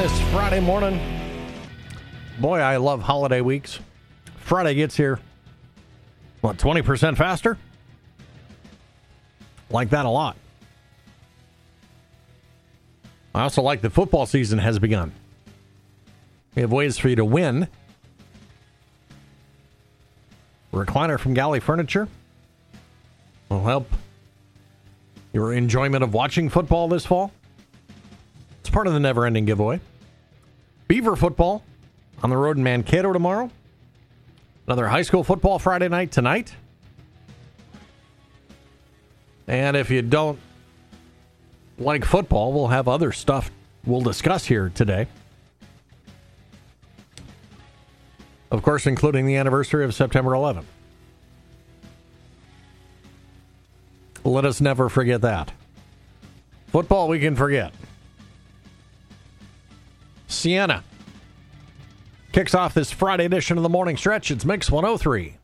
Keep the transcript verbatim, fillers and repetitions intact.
this Friday morning. Boy, I love holiday weeks. Friday gets here, what, twenty percent faster? Like that a lot. I also like that football season has begun. We have ways for you to win. Recliner from Galley Furniture will help your enjoyment of watching football this fall. It's part of the never-ending giveaway. Beaver football on the road in Mankato tomorrow. Another high school football Friday night tonight. And if you don't like football, we'll have other stuff we'll discuss here today. Of course, including the anniversary of September eleventh. Let us never forget that. Football we can forget. Sienna kicks off this Friday edition of the Morning Stretch. It's Mix one oh three.